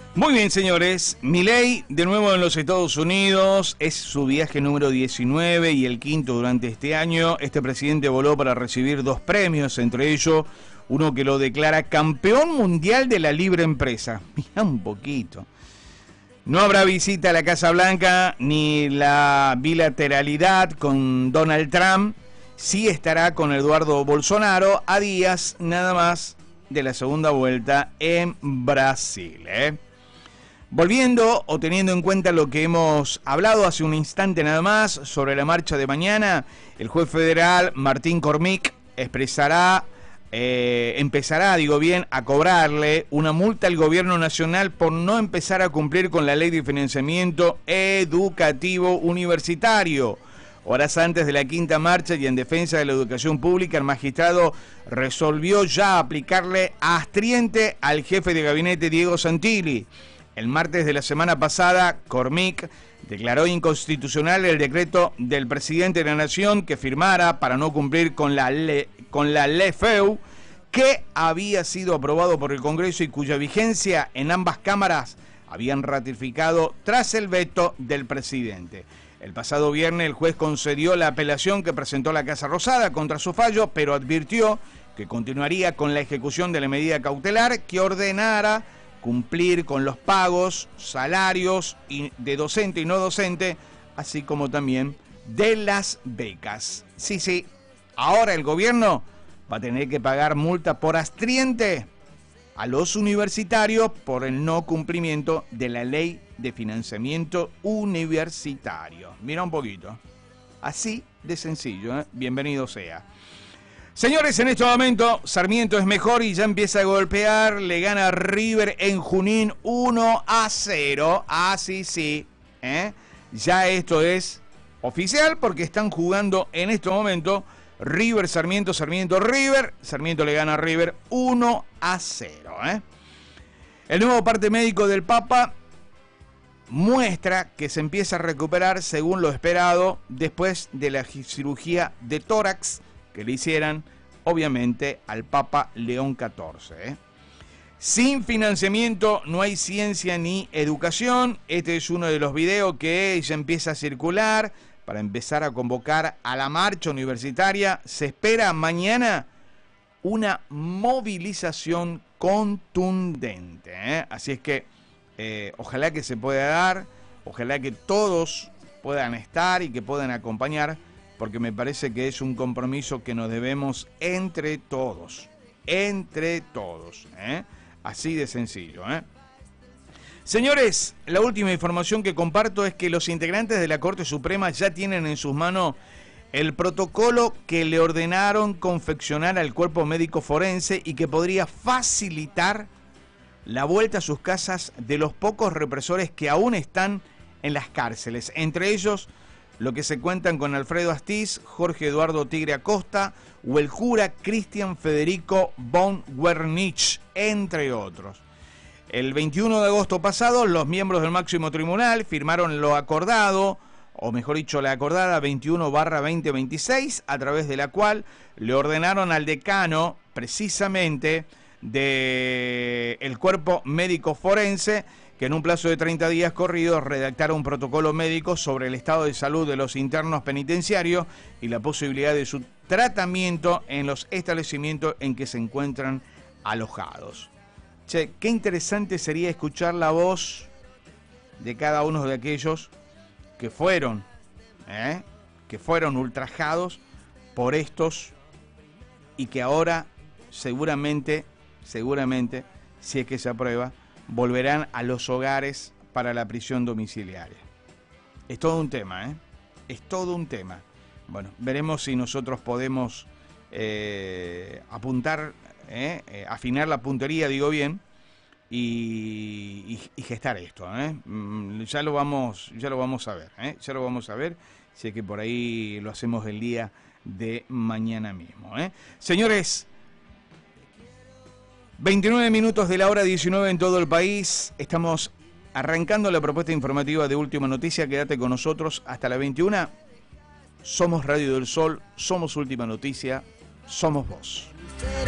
Muy bien, señores. Milei, de nuevo en los Estados Unidos, es su viaje número 19 y el quinto durante este año. Este presidente voló para recibir 2 premios, entre ellos uno que lo declara campeón mundial de la libre empresa. Mirá un poquito. No habrá visita a la Casa Blanca ni la bilateralidad con Donald Trump. Sí estará con Eduardo Bolsonaro a días nada más de la segunda vuelta en Brasil, Volviendo o teniendo en cuenta lo que hemos hablado hace un instante nada más sobre la marcha de mañana, el juez federal Martín Cormick empezará a cobrarle una multa al gobierno nacional por no empezar a cumplir con la ley de financiamiento educativo universitario. Horas antes de la quinta marcha y en defensa de la educación pública, el magistrado resolvió ya aplicarle astriente al jefe de gabinete Diego Santilli. El martes de la semana pasada, Cormick declaró inconstitucional el decreto del presidente de la Nación que firmara para no cumplir con la LeFeu, que había sido aprobado por el Congreso y cuya vigencia en ambas cámaras habían ratificado tras el veto del presidente. El pasado viernes el juez concedió la apelación que presentó la Casa Rosada contra su fallo, pero advirtió que continuaría con la ejecución de la medida cautelar que ordenara cumplir con los pagos, salarios de docente y no docente, así como también de las becas. Sí, ahora el gobierno va a tener que pagar multa por astriente a los universitarios por el no cumplimiento de la ley de financiamiento universitario. Mira un poquito. Así de sencillo, Bienvenido sea. Señores, en este momento Sarmiento es mejor y ya empieza a golpear, le gana a River en Junín 1-0. Sí, Ya esto es oficial porque están jugando en este momento River, Sarmiento, River. Sarmiento le gana a River 1-0, El nuevo parte médico del Papa muestra que se empieza a recuperar según lo esperado después de la cirugía de tórax que le hicieran, obviamente, al Papa León XIV. Sin financiamiento no hay ciencia ni educación. Este es uno de los videos que ya empieza a circular para empezar a convocar a la marcha universitaria. Se espera mañana una movilización contundente, Así es que ojalá que se pueda dar, ojalá que todos puedan estar y que puedan acompañar, porque me parece que es un compromiso que nos debemos entre todos, así de sencillo, Señores, la última información que comparto es que los integrantes de la Corte Suprema ya tienen en sus manos el protocolo que le ordenaron confeccionar al cuerpo médico forense y que podría facilitar la vuelta a sus casas de los pocos represores que aún están en las cárceles, entre ellos lo que se cuentan con Alfredo Astiz, Jorge Eduardo Tigre Acosta o el cura Cristian Federico von Wernich, entre otros. El 21 de agosto pasado, los miembros del máximo tribunal firmaron lo acordado, o mejor dicho, la acordada 21/2026, a través de la cual le ordenaron al decano, precisamente, del cuerpo médico forense, que en un plazo de 30 días corridos redactara un protocolo médico sobre el estado de salud de los internos penitenciarios y la posibilidad de su tratamiento en los establecimientos en que se encuentran alojados. Che, qué interesante sería escuchar la voz de cada uno de aquellos que fueron ultrajados por estos y que ahora seguramente, si es que se aprueba, volverán a los hogares para la prisión domiciliaria. Es todo un tema, Es todo un tema. Bueno, veremos si nosotros podemos apuntar, afinar la puntería, digo bien, y gestar esto, Ya lo vamos a ver, Ya lo vamos a ver, si es que por ahí lo hacemos el día de mañana mismo, Señores, 29 minutos de la hora 19 en todo el país. Estamos arrancando la propuesta informativa de Última Noticia. Quédate con nosotros hasta la 21. Somos Radio del Sol, somos Última Noticia, somos vos.